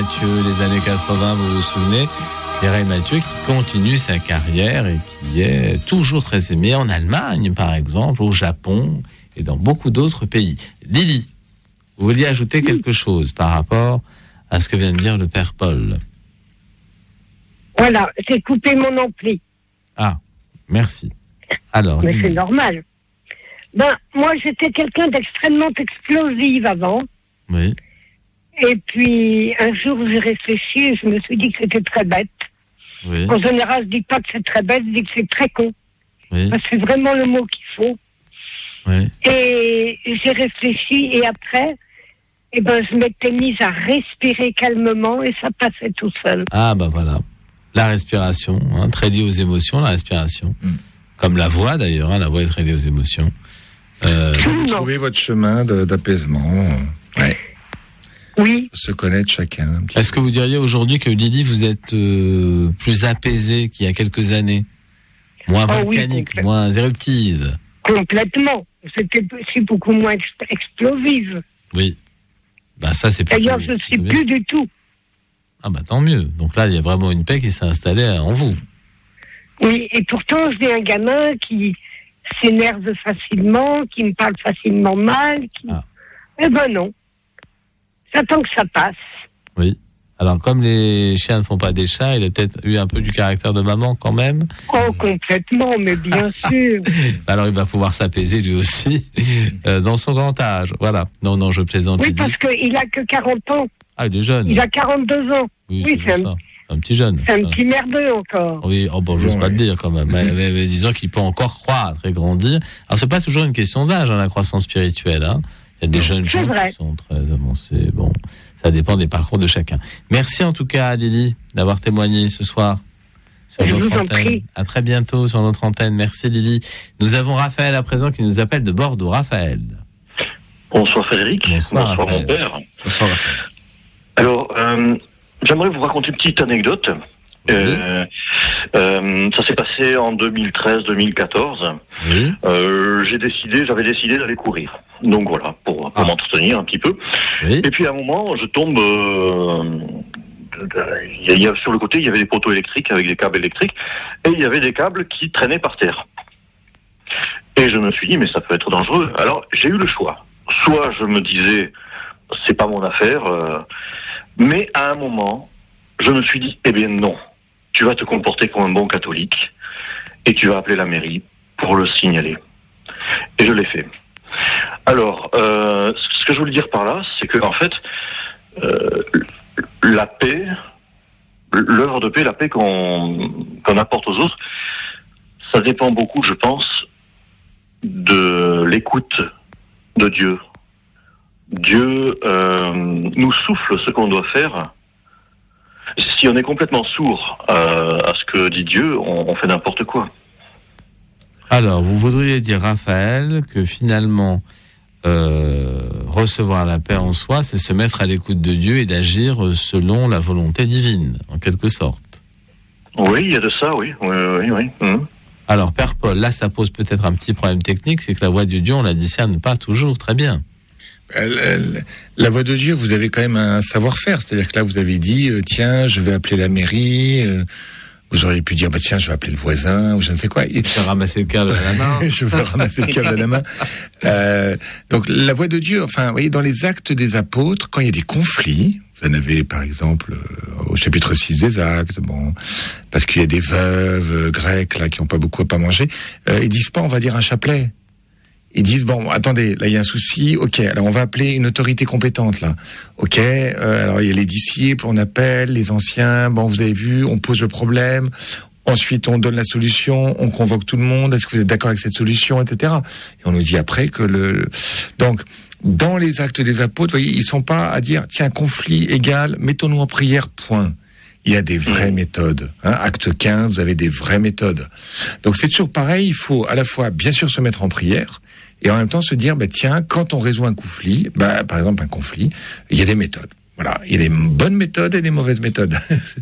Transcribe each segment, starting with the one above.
Mathieu, les années 80, vous vous souvenez, Mireille Mathieu qui continue sa carrière et qui est toujours très aimée en Allemagne, par exemple, au Japon et dans beaucoup d'autres pays. Lily, vous vouliez ajouter quelque chose par rapport à ce que vient de dire le père Paul? Voilà, j'ai coupé mon ampli. Ah, merci. Alors, mais Lily. c'est normal. Moi, j'étais quelqu'un d'extrêmement explosive avant. Oui. Et puis, un jour, j'ai réfléchi et je me suis dit que c'était très bête. Oui. En général, je dis pas que c'est très bête, je dis que c'est très con. Oui. Parce que c'est vraiment le mot qu'il faut. Oui. Et j'ai réfléchi et après, je m'étais mise à respirer calmement et ça passait tout seul. Ah, voilà. La respiration, très liée aux émotions, la respiration. Comme la voix, d'ailleurs, la voix est très liée aux émotions. Vous trouvez votre chemin d'apaisement. Ouais. Oui. Se connaître chacun. Est-ce que vous diriez aujourd'hui que Lily, vous êtes plus apaisée qu'il y a quelques années? Moins volcanique, oui, moins éruptive? Complètement. Je suis beaucoup moins explosive. Oui. Ça, c'est plus. D'ailleurs, je ne suis plus du tout. Ah, tant mieux. Donc là, il y a vraiment une paix qui s'est installée en vous. Oui, et pourtant, j'ai un gamin qui s'énerve facilement, qui me parle facilement mal. Non. J'attends que ça passe. Oui. Alors, comme les chiens ne font pas des chats, il a peut-être eu un peu du caractère de maman quand même. Oh, complètement, mais bien sûr. Alors, il va pouvoir s'apaiser lui aussi dans son grand âge. Voilà. Non, je plaisante. Oui, parce qu'il n'a que 40 ans. Ah, il est jeune. Il a 42 ans. Oui, c'est un petit jeune. C'est un petit merdeux encore. Oui, j'ose pas le dire quand même. Mais disons qu'il peut encore croître et grandir. Alors, c'est pas toujours une question d'âge, la croissance spirituelle. Il y a des jeunes gens qui sont très avancés. Bon, ça dépend des parcours de chacun. Merci en tout cas, Lily, d'avoir témoigné ce soir sur notre antenne. À très bientôt sur notre antenne. Merci, Lily. Nous avons Raphaël à présent qui nous appelle de Bordeaux. Raphaël. Bonsoir Frédéric. Bonsoir mon père. Bonsoir Raphaël. Alors, j'aimerais vous raconter une petite anecdote. Ça s'est passé en 2013-2014. Oui. J'avais décidé d'aller courir. Donc voilà, pour m'entretenir un petit peu. Oui. Et puis à un moment, je tombe. Sur le côté, il y avait des poteaux électriques avec des câbles électriques, et il y avait des câbles qui traînaient par terre. Et je me suis dit, mais ça peut être dangereux. Alors j'ai eu le choix. Soit je me disais, c'est pas mon affaire, mais à un moment, je me suis dit, non. Tu vas te comporter comme un bon catholique et tu vas appeler la mairie pour le signaler. Et je l'ai fait. Alors, ce que je voulais dire par là, c'est que en fait, la paix, l'œuvre de paix, la paix qu'on apporte aux autres, ça dépend beaucoup, je pense, de l'écoute de Dieu. Dieu nous souffle ce qu'on doit faire. Si on est complètement sourd à ce que dit Dieu, on fait n'importe quoi. Alors, vous voudriez dire, Raphaël, que finalement, recevoir la paix en soi, c'est se mettre à l'écoute de Dieu et d'agir selon la volonté divine, en quelque sorte. Oui, il y a de ça, oui. Alors, Père Paul, là, ça pose peut-être un petit problème technique, c'est que la voix de Dieu, on la discerne pas toujours très bien. La voix de Dieu, vous avez quand même un savoir-faire, c'est-à-dire que là, vous avez dit, tiens, je vais appeler la mairie. Vous auriez pu dire, tiens, je vais appeler le voisin, ou je ne sais quoi. Je vais ramasser le câble à la main. Je vais ramasser le câble à la main. Donc, la voix de Dieu, vous voyez, dans les actes des apôtres, quand il y a des conflits, vous en avez, par exemple, au chapitre 6 des Actes, parce qu'il y a des veuves grecques, là, qui n'ont pas beaucoup à manger, ils disent pas, on va dire un chapelet. Ils disent, attendez, là, il y a un souci, ok, alors on va appeler une autorité compétente, là. Ok, alors il y a les disciples, on appelle, les anciens, vous avez vu, on pose le problème, ensuite on donne la solution, on convoque tout le monde, est-ce que vous êtes d'accord avec cette solution, etc. Et on nous dit après que Donc, dans les actes des apôtres, vous voyez, ils sont pas à dire, tiens, conflit égal, mettons-nous en prière, point. Il y a des vraies méthodes. Acte 15, vous avez des vraies méthodes. Donc c'est toujours pareil, il faut à la fois bien sûr se mettre en prière, et en même temps se dire, tiens, quand on résout un conflit, par exemple un conflit, il y a des méthodes. Voilà, il y a des bonnes méthodes et des mauvaises méthodes.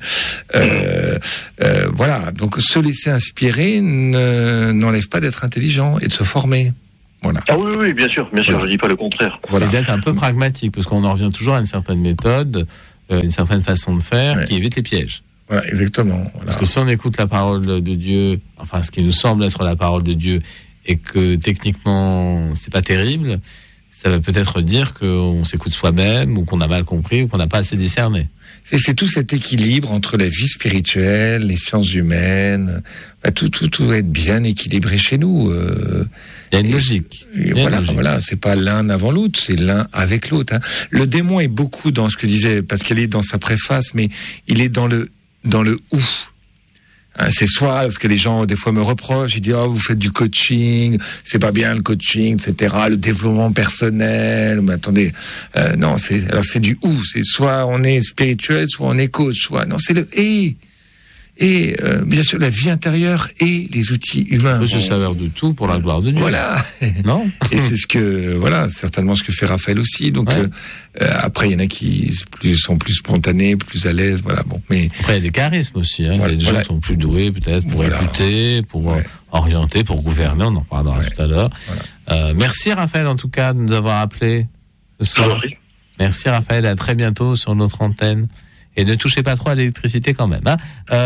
Voilà, donc se laisser inspirer n'enlève pas d'être intelligent et de se former. Voilà. Ah oui, bien sûr, je dis pas le contraire. Voilà. Et d'être un peu pragmatique, parce qu'on en revient toujours à une certaine méthode. une certaine façon de faire qui évite les pièges. Voilà, exactement. Voilà. Parce que si on écoute la parole de Dieu, enfin ce qui nous semble être la parole de Dieu, et que techniquement c'est pas terrible, ça va peut-être dire qu'on s'écoute soi-même, ou qu'on a mal compris, ou qu'on n'a pas assez discerné. C'est tout cet équilibre entre la vie spirituelle, les sciences humaines, tout doit être bien équilibré chez nous. Il y a une logique. Voilà, c'est pas l'un avant l'autre, c'est l'un avec l'autre. Hein. Le démon est beaucoup dans ce que disait Pascal est dans sa préface, mais il est dans le où. C'est soit, parce que les gens, des fois, me reprochent, ils disent, vous faites du coaching, c'est pas bien le coaching, etc., le développement personnel, mais attendez, non, c'est du ou, c'est soit on est spirituel, soit on est coach, soit, non, c'est le et bien sûr la vie intérieure et les outils humains. On peut se servir de tout pour la gloire de Dieu. Voilà. Non. Et c'est certainement ce que fait Raphaël aussi. Donc après, il y en a qui sont plus spontanés, plus à l'aise. Voilà. Bon, mais après il y a des charismes aussi. Il y a des gens qui sont plus doués peut-être pour écouter, pour orienter, pour gouverner. On en parlera tout à l'heure. Voilà. Merci Raphaël en tout cas de nous avoir appelé ce soir. Merci Raphaël. À très bientôt sur notre antenne. Et ne touchez pas trop à l'électricité quand même. Hein.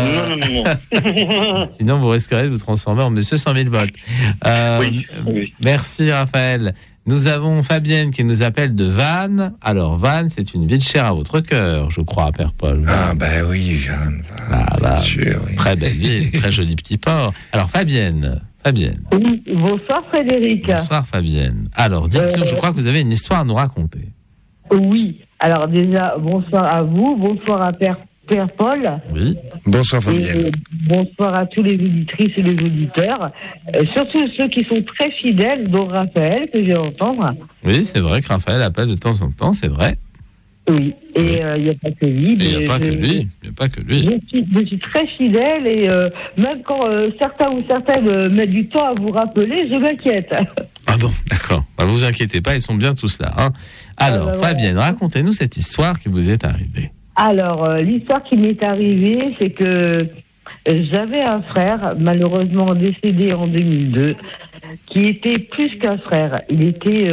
Non. Sinon, vous risquerez de vous transformer en monsieur 100 000 volts. Oui. Merci, Raphaël. Nous avons Fabienne qui nous appelle de Vannes. Alors, Vannes, c'est une ville chère à votre cœur, je crois, Père Paul. Ah, ben oui, Vannes. Bien sûr, oui. Très belle ville, très joli petit port. Alors, Fabienne. Oui, bonsoir Frédéric. Bonsoir, Fabienne. Alors, dites-nous, je crois que vous avez une histoire à nous raconter. Oui. Alors déjà, bonsoir à vous, bonsoir à Père Paul. Oui. Bonsoir Fabienne. Bonsoir à tous les auditrices et les auditeurs, surtout ceux qui sont très fidèles, dont Raphaël, que je vais entendre. Oui, c'est vrai que Raphaël appelle de temps en temps, c'est vrai. Oui, et il n'y a pas que lui. Il n'y a pas que lui. Je suis très fidèle et même quand certains ou certaines mettent du temps à vous rappeler, je m'inquiète. Ah bon, d'accord. Bah, vous inquiétez pas, ils sont bien tous là. Hein. Alors, Fabienne, racontez-nous cette histoire qui vous est arrivée. Alors, l'histoire qui m'est arrivée, c'est que j'avais un frère, malheureusement décédé en 2002, qui était plus qu'un frère. Il était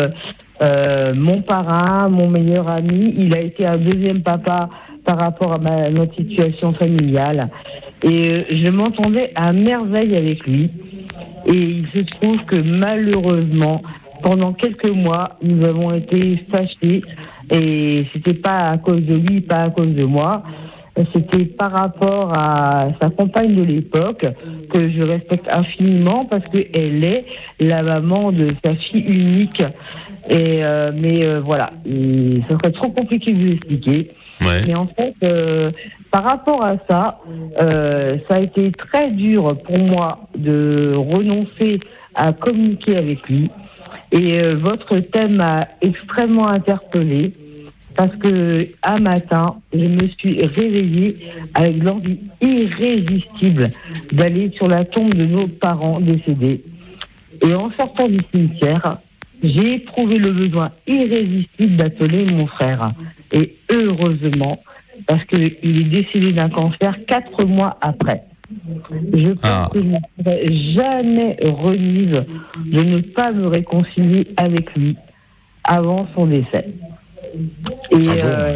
mon parrain, mon meilleur ami. Il a été un deuxième papa par rapport à notre situation familiale. Et je m'entendais à merveille avec lui. Et il se trouve que malheureusement, pendant quelques mois, nous avons été fâchés. Et c'était pas à cause de lui, pas à cause de moi. C'était par rapport à sa compagne de l'époque, que je respecte infiniment parce qu'elle est la maman de sa fille unique. Et voilà, et ça serait trop compliqué de vous expliquer. Ouais. Et en fait, par rapport à ça, ça a été très dur pour moi de renoncer à communiquer avec lui. Et votre thème m'a extrêmement interpellée parce que un matin, je me suis réveillée avec l'envie irrésistible d'aller sur la tombe de nos parents décédés. Et en sortant du cimetière, j'ai éprouvé le besoin irrésistible d'appeler mon frère. Et heureusement, parce qu'il est décédé d'un cancer 4 mois après. Je pense que je ne serais jamais remise de ne pas me réconcilier avec lui avant son décès. Et ça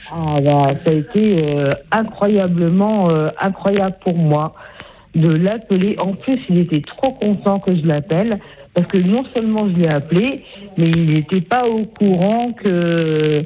a été incroyablement incroyable pour moi de l'appeler. En plus, il était trop content que je l'appelle, parce que non seulement je l'ai appelé, mais il n'était pas au courant que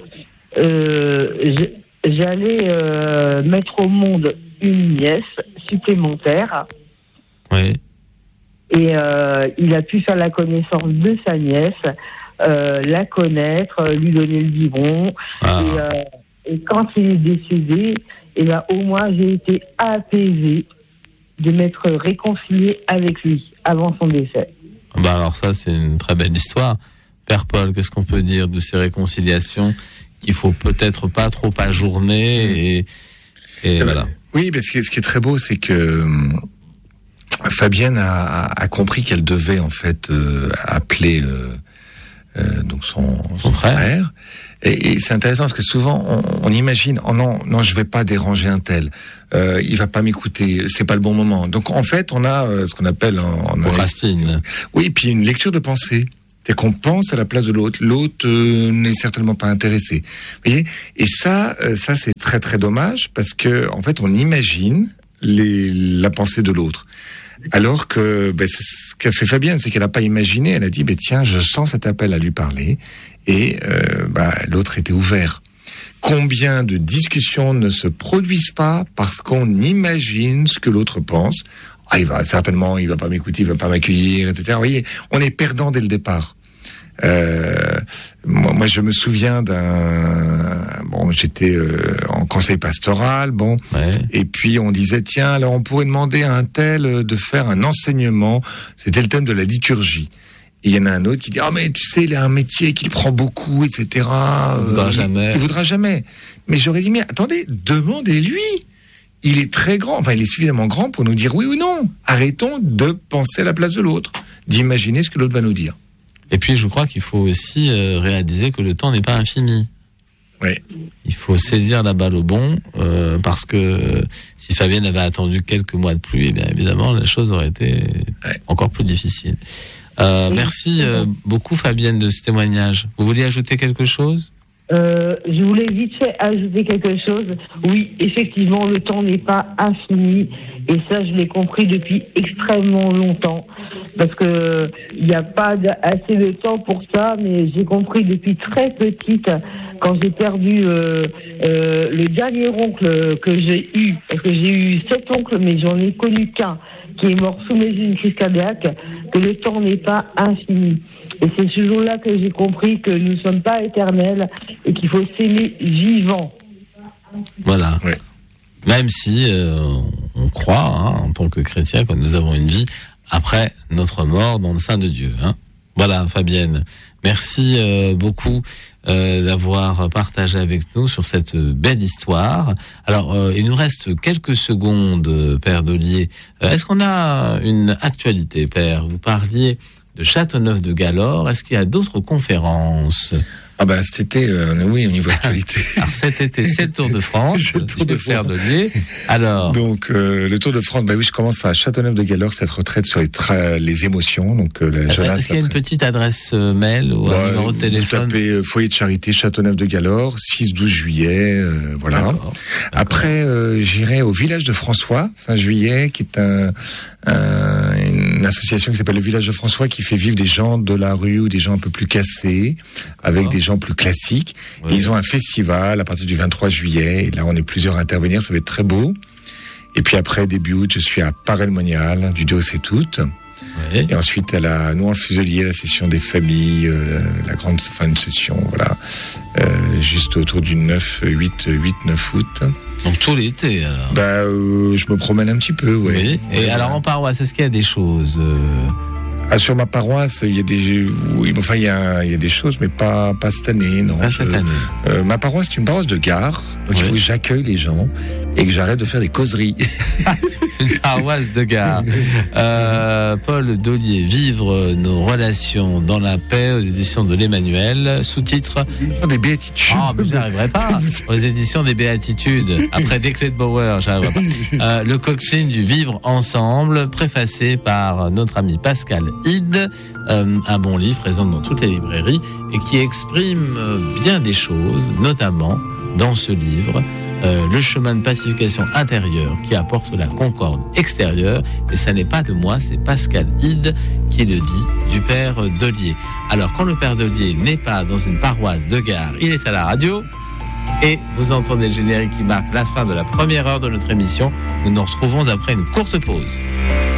j'allais mettre au monde une nièce supplémentaire. Oui. Et il a pu faire la connaissance de sa nièce, la connaître, lui donner le biberon. Et quand il est décédé, au moins j'ai été apaisée de m'être réconciliée avec lui avant son décès. Alors ça, c'est une très belle histoire. Père Paul, qu'est-ce qu'on peut dire de ces réconciliations qu'il faut peut-être pas trop ajourner et voilà. Oui, mais ce qui est très beau, c'est que Fabienne a compris qu'elle devait en fait appeler donc son frère. Et c'est intéressant parce que souvent on imagine non je vais pas déranger un tel, il va pas m'écouter, c'est pas le bon moment. Donc en fait on a ce qu'on appelle procrastine. Oui, puis une lecture de pensée. C'est qu'on pense à la place de l'autre. L'autre n'est certainement pas intéressé. Vous voyez ? Et ça c'est très très dommage parce que en fait on imagine la pensée de l'autre. Alors que c'est ce qu'a fait Fabienne, c'est qu'elle n'a pas imaginé. Elle a dit tiens, je sens cet appel à lui parler. Et l'autre était ouvert. Combien de discussions ne se produisent pas parce qu'on imagine ce que l'autre pense. Il va pas m'écouter, il va pas m'accueillir, etc. Vous voyez, on est perdant dès le départ. Moi, je me souviens j'étais en conseil pastoral, et puis on disait tiens, alors on pourrait demander à un tel de faire un enseignement. C'était le thème de la liturgie. Et il y en a un autre qui dit mais tu sais, il a un métier qu'il prend beaucoup, etc. Il voudra jamais. Mais j'aurais dit mais attendez, demandez-lui. Il est très grand, il est suffisamment grand pour nous dire oui ou non. Arrêtons de penser à la place de l'autre, d'imaginer ce que l'autre va nous dire. Et puis je crois qu'il faut aussi réaliser que le temps n'est pas infini. Oui. Il faut saisir la balle au bon, parce que si Fabienne avait attendu quelques mois de plus, bien évidemment la chose aurait été encore plus difficile. Merci beaucoup Fabienne de ce témoignage. Vous vouliez ajouter quelque chose ? Je voulais vite fait ajouter quelque chose. Oui, effectivement, le temps n'est pas infini, et ça, je l'ai compris depuis extrêmement longtemps, parce que il n'y a pas assez de temps pour ça. Mais j'ai compris depuis très petite, quand j'ai perdu le dernier oncle que j'ai eu, parce que j'ai eu 7 oncles, mais j'en ai connu qu'un qui est mort sous mes yeux d'une crise cardiaque, que le temps n'est pas infini. Et c'est ce jour-là que j'ai compris que nous ne sommes pas éternels et qu'il faut s'aimer vivant. Voilà. Oui. Même si on croit, en tant que chrétien, que nous avons une vie après notre mort dans le sein de Dieu. Voilà, Fabienne. Merci beaucoup d'avoir partagé avec nous sur cette belle histoire. Alors, il nous reste quelques secondes, Père Dollier. Est-ce qu'on a une actualité, Père ? Vous parliez de Châteauneuf-de-Galor. Est-ce qu'il y a d'autres conférences ? Cet été, oui, au niveau actualité. Alors cet été, c'est le Tour de France. Le Tour de France. Alors. Donc, le Tour de France, je commence par Châteauneuf-de-Galor, cette retraite sur les émotions. Donc, est-ce qu'il y a une petite adresse mail ou un numéro de téléphone ? Vous tapez foyer de charité Châteauneuf-de-Galor, 6-12 juillet, voilà. D'accord. Après, j'irai au village de François, fin juillet, qui est une association qui s'appelle le Village de François, qui fait vivre des gens de la rue ou des gens un peu plus cassés, avec des gens plus classiques. Oui. Et ils ont un festival à partir du 23 juillet. Et là, on est plusieurs à intervenir. Ça va être très beau. Et puis après, début août, je suis à Paray-le-Monial, du Dieu c'est tout. Oui. Et ensuite, à la Nouan-le-Fuselier, la session des familles, une session, voilà. Juste autour du 9 août. Donc tout l'été, alors. Je me promène un petit peu, ouais. Oui. Et alors en paroisse, est-ce qu'il y a des choses sur ma paroisse, il y a des choses, mais pas cette année, non. Pas cette année. Ma paroisse, c'est une paroisse de gare, donc il faut que j'accueille les gens et que j'arrête de faire des causeries. Une paroisse de gare. Paul Dollier, Vivre nos relations dans la paix, aux éditions de l'Emmanuel, sous-titre des béatitudes. Mais j'arriverai pas. Aux éditions des béatitudes. Après des clés de Bauer, j'arriverai pas. Le coxine du Vivre ensemble, préfacé par notre ami Pascal Ide, un bon livre présent dans toutes les librairies et qui exprime bien des choses, notamment dans ce livre, le chemin de pacification intérieure qui apporte la concorde extérieure. Et ça n'est pas de moi, c'est Pascal Ide qui le dit, du Père Dollier. Alors quand le Père Dollier n'est pas dans une paroisse de gare, il est à la radio. Et vous entendez le générique qui marque la fin de la première heure de notre émission. Nous nous retrouvons après une courte pause.